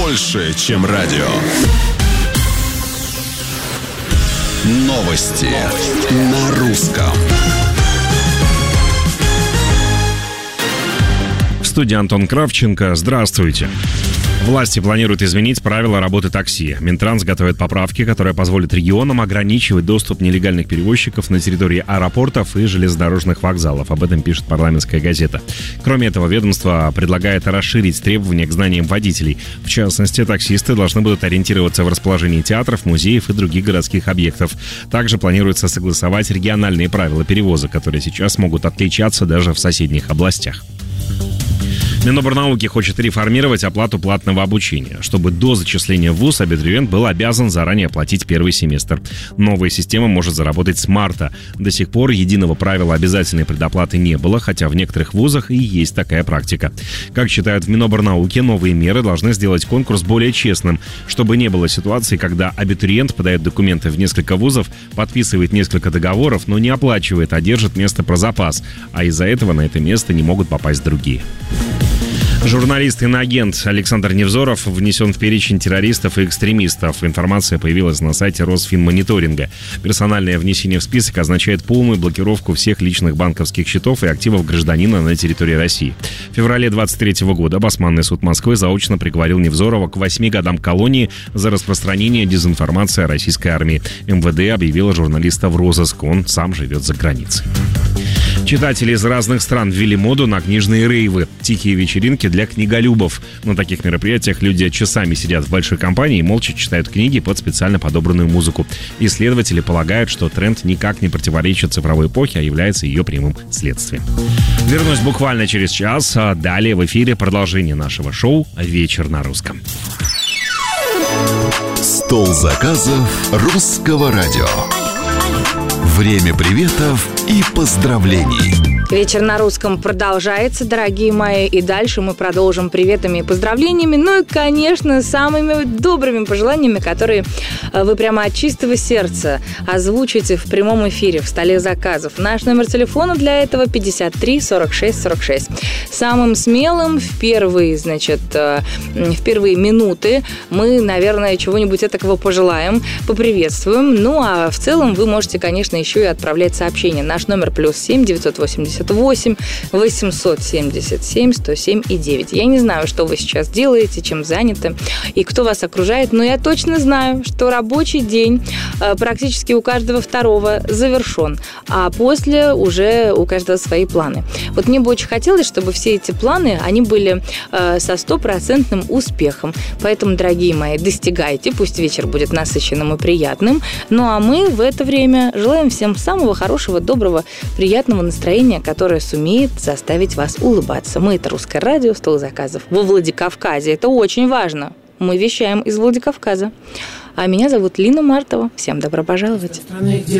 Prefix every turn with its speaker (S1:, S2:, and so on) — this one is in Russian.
S1: больше, чем радио. Новости на русском.
S2: В студии Антон Кравченко. Здравствуйте. Власти планируют изменить правила работы такси. Минтранс готовит поправки, которые позволят регионам ограничивать доступ нелегальных перевозчиков на территории аэропортов и железнодорожных вокзалов. Об этом пишет «Парламентская газета». Кроме этого, ведомство предлагает расширить требования к знаниям водителей. В частности, таксисты должны будут ориентироваться в расположении театров, музеев и других городских объектов. Также планируется согласовать региональные правила перевозок, которые сейчас могут отличаться даже в соседних областях. Миноборнауки хочет реформировать оплату платного обучения, чтобы до зачисления в ВУЗ абитуриент был обязан заранее оплатить первый семестр. Новая система может заработать с марта. До сих пор единого правила обязательной предоплаты не было, хотя в некоторых вузах и есть такая практика. Как считают в Миноборнауке, новые меры должны сделать конкурс более честным, чтобы не было ситуации, когда абитуриент подает документы в несколько вузов, подписывает несколько договоров, но не оплачивает, а держит место про запас, а из-за этого на это место не могут попасть другие. Журналист-иноагент Александр Невзоров внесен в перечень террористов и экстремистов. Информация появилась на сайте Росфинмониторинга. Персональное внесение в список означает полную блокировку всех личных банковских счетов и активов гражданина на территории России. В феврале 2023 года Басманный суд Москвы заочно приговорил Невзорова к 8 годам колонии за распространение дезинформации о российской армии. МВД объявило журналиста в розыск. Он сам живет за границей. Читатели из разных стран ввели моду на книжные рейвы. Тихие вечеринки для книголюбов. На таких мероприятиях люди часами сидят в большой компании и молча читают книги под специально подобранную музыку. Исследователи полагают, что тренд никак не противоречит цифровой эпохе, а является ее прямым следствием. Вернусь буквально через час. А далее в эфире продолжение нашего шоу «Вечер на русском».
S1: Стол заказов русского радио. Время приветов и поздравлений.
S3: Вечер на русском продолжается, дорогие мои, и дальше мы продолжим приветами и поздравлениями, ну и, конечно, самыми добрыми пожеланиями, которые вы прямо от чистого сердца озвучите в прямом эфире в столе заказов. Наш номер телефона для этого 53 46 46. Самым смелым в первые минуты мы, наверное, чего-нибудь этакого пожелаем, поприветствуем. Ну, а в целом вы можете, конечно, еще и отправлять сообщения. Наш номер +7 988 877 107 и 9. Я не знаю, что вы сейчас делаете, чем заняты и кто вас окружает, но я точно знаю, что рабочий день практически у каждого второго завершен, а после уже у каждого свои планы. Вот мне бы очень хотелось, чтобы все эти планы, они были со 100% успехом. Поэтому, дорогие мои, достигайте, пусть вечер будет насыщенным и приятным. Ну а мы в это время желаем всем самого хорошего, доброго, приятного настроения, которое сумеет заставить вас улыбаться. Мы — это Русское радио, стол заказов во Владикавказе. Это очень важно. Мы вещаем из Владикавказа. А меня зовут Лина Мартова. Всем добро пожаловать.